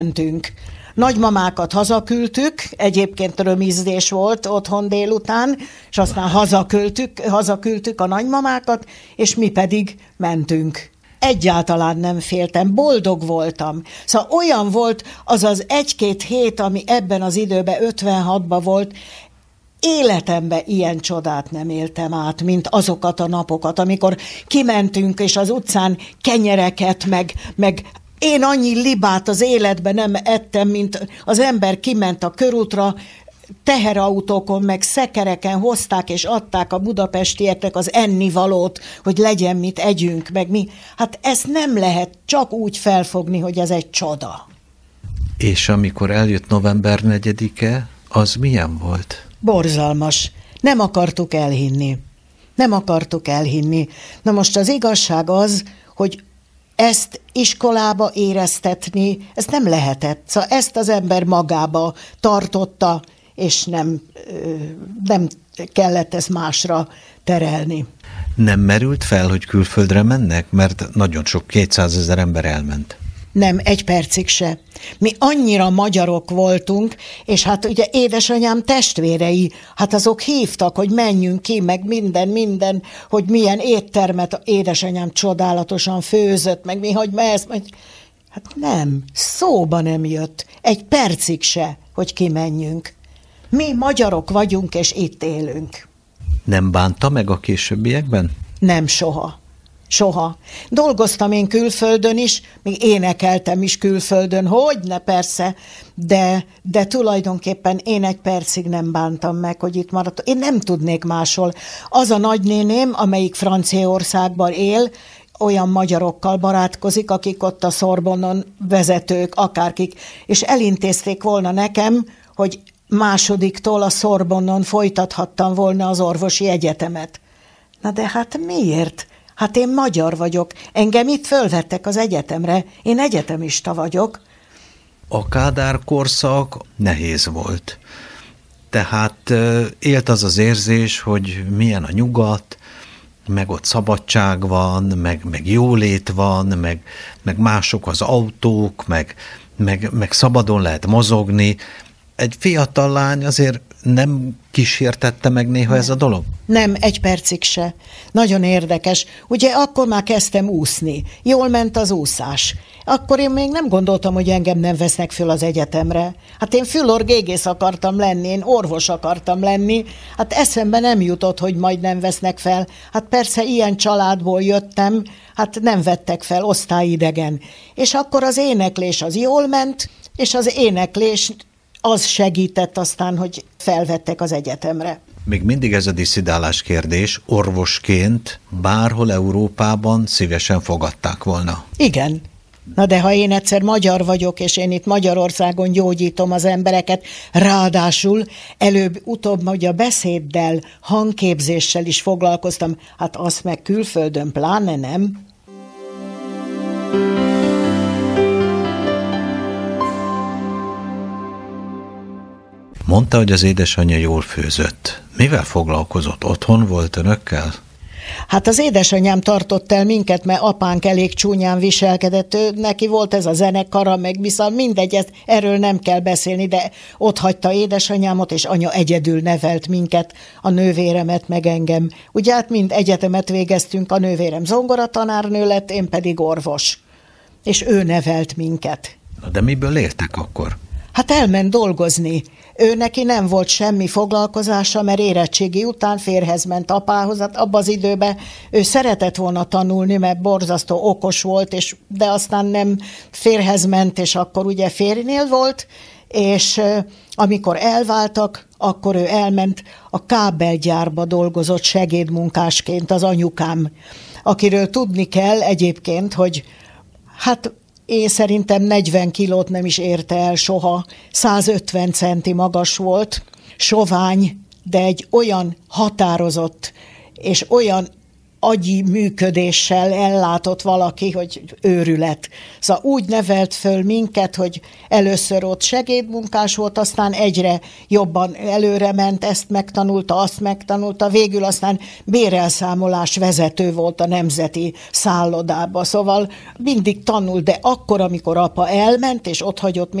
mentünk. Nagymamákat hazaküldtük, egyébként römizdés volt otthon délután, és aztán hazaküldtük a nagymamákat, és mi pedig mentünk. Egyáltalán nem féltem, boldog voltam. Szóval olyan volt az az 1-2 hét, ami ebben az időben 56-ban volt, életemben ilyen csodát nem éltem át, mint azokat a napokat, amikor kimentünk, és az utcán kenyereket, meg én annyi libát az életben nem ettem, mint az ember kiment a körútra, teherautókon, meg szekereken hozták és adták a budapestieknek az ennivalót, hogy legyen mit együnk, meg mi. Hát ezt nem lehet csak úgy felfogni, hogy ez egy csoda. És amikor eljött november 4-e, az milyen volt? Borzalmas. Nem akartuk elhinni. Na most az igazság az, hogy ezt iskolába éreztetni, ezt nem lehetett. Szóval ezt az ember magába tartotta, és nem kellett ezt másra terelni. Nem merült fel, hogy külföldre mennek? Mert nagyon sok, 200 000 ember elment. Nem, 1 percig se. Mi annyira magyarok voltunk, és hát ugye édesanyám testvérei, hát azok hívtak, hogy menjünk ki, meg minden, hogy milyen éttermet édesanyám csodálatosan főzött, meg mi, hogy mehetsz, hát nem, szóba nem jött, 1 percig se, hogy kimenjünk. Mi magyarok vagyunk, és itt élünk. Nem bánta meg a későbbiekben? Nem, soha. Dolgoztam én külföldön is, még énekeltem is külföldön, hogyne persze, de tulajdonképpen én 1 percig nem bántam meg, hogy itt maradtam. Én nem tudnék máshol. Az a nagynéném, amelyik Franciaországban él, olyan magyarokkal barátkozik, akik ott a Sorbonnon vezetők, akárkik, és elintézték volna nekem, hogy másodiktól a Sorbonnon folytathattam volna az orvosi egyetemet. Na de hát miért? Hát én magyar vagyok. Engem itt fölvettek az egyetemre. Én egyetemista vagyok. A Kádár korszak nehéz volt. Tehát élt az az érzés, hogy milyen a nyugat, meg ott szabadság van, meg jólét van, meg mások az autók, meg szabadon lehet mozogni. Egy fiatal lány azért nem kísértette meg néha ez a dolog? Nem, 1 percig se. Nagyon érdekes. Ugye akkor már kezdtem úszni. Jól ment az úszás. Akkor én még nem gondoltam, hogy engem nem vesznek föl az egyetemre. Hát én fülorgégész akartam lenni, én orvos akartam lenni. Hát eszembe nem jutott, hogy majd nem vesznek fel. Hát persze ilyen családból jöttem, hát nem vettek fel, osztályidegen. És akkor az éneklés az jól ment, és az éneklés az segített aztán, hogy felvettek az egyetemre. Még mindig ez a disszidálás kérdés, orvosként bárhol Európában szívesen fogadták volna. Igen. Na de ha én egyszer magyar vagyok, és én itt Magyarországon gyógyítom az embereket, ráadásul előbb-utóbb, hogy a beszéddel, hangképzéssel is foglalkoztam, hát azt meg külföldön pláne nem. Mondta, hogy az édesanyja jól főzött. Mivel foglalkozott? Otthon volt önökkel? Hát az édesanyám tartott el minket, mert apánk elég csúnyán viselkedett. Neki volt ez a zenekara, meg viszont mindegy, erről nem kell beszélni, de ott hagyta édesanyámot, és anya egyedül nevelt minket, a nővéremet, meg engem. Ugye hát mind egyetemet végeztünk, a nővérem zongoratanárnő lett, én pedig orvos. És ő nevelt minket. Na de miből éltek akkor? Hát elment dolgozni. Ő neki nem volt semmi foglalkozása, mert érettségi után férjhez ment apához. Hát abban az időben ő szeretett volna tanulni, mert borzasztó okos volt, de aztán nem férjhez ment, és akkor ugye férjnél volt, és amikor elváltak, akkor ő elment a kábelgyárba dolgozott segédmunkásként az anyukám, akiről tudni kell egyébként, hogy hát én szerintem 40 kilót nem is érte el soha, 150 centi magas volt, sovány, de egy olyan határozott és olyan agyi működéssel ellátott valaki, hogy őrület. Szóval úgy nevelt föl minket, hogy először ott segédmunkás volt, aztán egyre jobban előre ment, ezt megtanulta, azt megtanulta, végül aztán bérelszámolás vezető volt a Nemzeti Szállodába. Szóval mindig tanult, de akkor, amikor apa elment, és ott hagyott